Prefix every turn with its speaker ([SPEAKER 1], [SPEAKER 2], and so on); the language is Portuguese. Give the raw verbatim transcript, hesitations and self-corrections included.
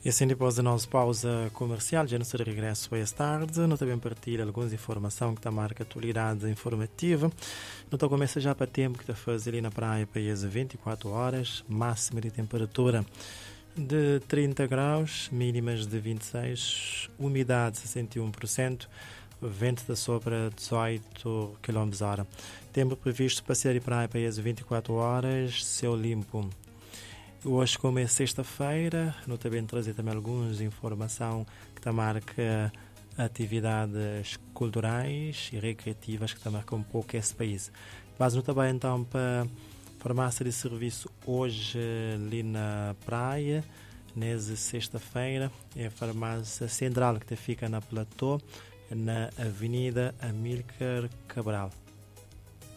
[SPEAKER 1] E assim, depois da nossa pausa comercial, já não será regresso esta tarde. Nós também partilha algumas informações que está marca atualidade informativa. Nós começa já para tempo que está fazer ali na praia para as vinte e quatro horas, máxima de temperatura de trinta graus, mínimas de vinte e seis, umidade sessenta e um por cento, vento da sopra dezoito quilômetros por hora. Tempo previsto para ser de praia para as vinte e quatro horas, céu limpo. Hoje, como é sexta-feira, nós também trazer também algumas informações que tá marca atividades culturais e recreativas que tá marca um pouco esse país. Mas nós também então para farmácia de serviço hoje ali na praia, nessa sexta-feira, é a farmácia central que fica na Platô, na Avenida Amílcar Cabral.